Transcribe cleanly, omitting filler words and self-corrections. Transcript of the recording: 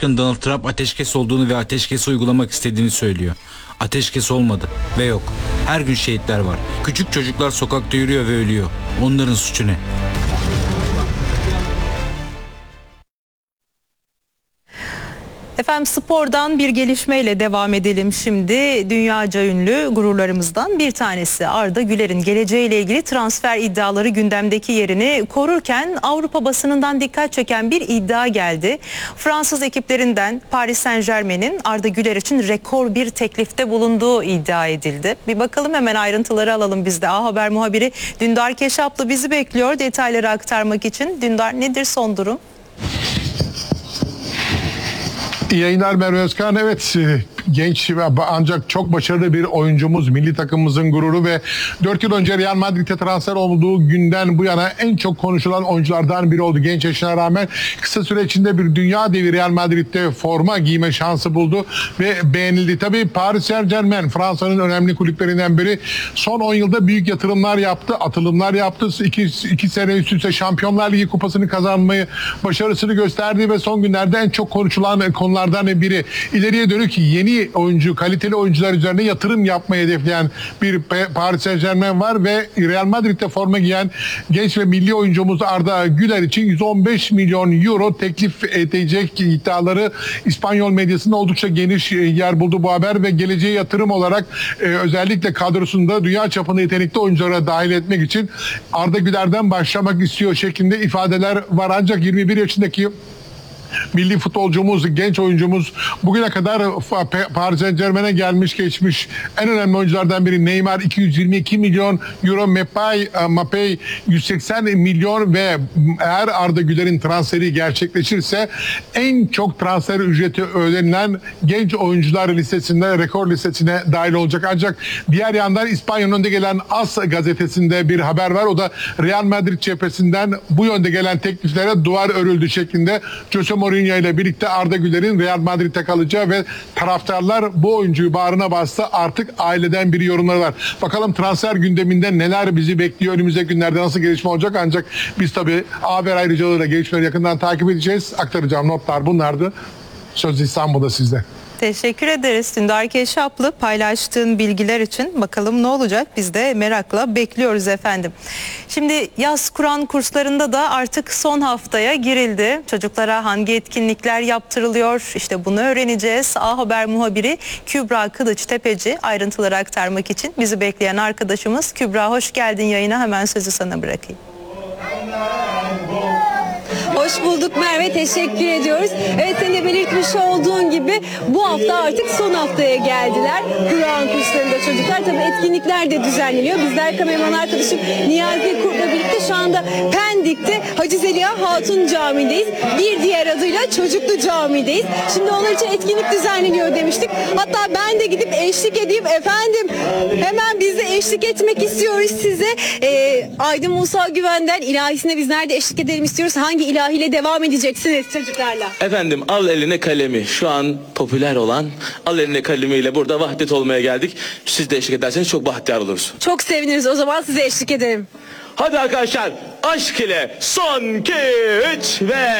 Başkanı Donald Trump ateşkes olduğunu ve ateşkesi uygulamak istediğini söylüyor. Ateşkes olmadı ve yok. Her gün şehitler var. Küçük çocuklar sokakta yürüyor ve ölüyor. Onların suçu ne? Efendim spordan bir gelişmeyle devam edelim şimdi. Dünyaca ünlü gururlarımızdan bir tanesi Arda Güler'in geleceğiyle ilgili transfer iddiaları gündemdeki yerini korurken Avrupa basınından dikkat çeken bir iddia geldi. Fransız ekiplerinden Paris Saint-Germain'in Arda Güler için rekor bir teklifte bulunduğu iddia edildi. Bir bakalım, hemen ayrıntıları alalım biz de. A Haber muhabiri Dündar Keşaplı bizi bekliyor detayları aktarmak için. Dündar, nedir son durum? İyi yayınlar Merve Özkan. Evet, genç ve ancak çok başarılı bir oyuncumuz, milli takımımızın gururu ve 4 yıl önce Real Madrid'e transfer olduğu günden bu yana en çok konuşulan oyunculardan biri oldu. Genç yaşına rağmen kısa süre içinde bir dünya devi Real Madrid'de forma giyme şansı buldu ve beğenildi. Tabii Paris Saint-Germain Fransa'nın önemli kulüplerinden biri. Son 10 yılda büyük yatırımlar yaptı, atılımlar yaptı. 2 sene üst üste Şampiyonlar Ligi kupasını kazanmayı başarısını gösterdi ve son günlerde en çok konuşulan konulardan biri. İleriye dönük yeni oyuncu, kaliteli oyuncular üzerine yatırım yapmayı hedefleyen bir Paris Saint-Germain var ve Real Madrid'de forma giyen genç ve milli oyuncumuz Arda Güler için 115 milyon euro teklif edecek iddiaları İspanyol medyasında oldukça geniş yer buldu bu haber ve geleceğe yatırım olarak özellikle kadrosunda dünya çapında yetenekli oyunculara dahil etmek için Arda Güler'den başlamak istiyor şeklinde ifadeler var. Ancak 21 yaşındaki milli futbolcumuz, genç oyuncumuz bugüne kadar Paris Saint-Germain'e gelmiş geçmiş en önemli oyunculardan biri. Neymar 222 milyon euro, Mbappé 180 milyon ve eğer Arda Güler'in transferi gerçekleşirse en çok transfer ücreti ödenilen genç oyuncular listesinde, rekor listesine dahil olacak. Ancak diğer yandan İspanya'nın önde gelen AS gazetesinde bir haber var. O da Real Madrid cephesinden bu yönde gelen tekliflere duvar örüldü şeklinde. Jose Mourinho ile birlikte Arda Güler'in Real Madrid'de kalacağı ve taraftarlar bu oyuncuyu bağrına bastı. Artık aileden biri yorumları var. Bakalım transfer gündeminde neler bizi bekliyor, önümüzdeki günlerde nasıl gelişme olacak, ancak biz tabii haber ayrıcalığıyla gelişmeleri yakından takip edeceğiz. Aktaracağım notlar bunlardı. Söz İstanbul'da sizde. Teşekkür ederiz Dündar Keşaplı paylaştığın bilgiler için. Bakalım ne olacak, biz de merakla bekliyoruz efendim. Şimdi yaz Kur'an kurslarında da artık son haftaya girildi. Çocuklara hangi etkinlikler yaptırılıyor, İşte bunu öğreneceğiz. A Haber muhabiri Kübra Kılıçtepeci ayrıntıları aktarmak için bizi bekleyen arkadaşımız. Kübra, hoş geldin yayına, hemen sözü sana bırakayım. Hoş bulduk Merve, teşekkür ediyoruz. Evet, senin de belirtmiş olduğun gibi bu hafta artık son haftaya geldiler. Kur'an kurslarında çocuklar, tabii etkinlikler de düzenleniyor. Bizler kameraman arkadaşım Niyazi Kurt'la birlikte şu anda Pendik'te Hacı Zeliha Hatun Camii'ndeyiz. Bir diğer adıyla Çocuklu Camii'deyiz. Şimdi onlar için etkinlik düzenleniyor demiştik. Hatta ben de gidip eşlik edeyim efendim. Hemen biz de eşlik etmek istiyoruz size. Aydın Musa Güven'den ilahisine biz nerede eşlik edelim istiyoruz? Hangi ilahiyle devam edeceksiniz çocuklarla? Efendim, al eline kalemi. Şu an popüler olan al eline kalemiyle burada vahdet olmaya geldik. Siz de eşlik ederseniz çok bahtiyar oluruz. Çok seviniriz, o zaman size eşlik edelim. Hadi arkadaşlar, aşk ile son 2 3 ve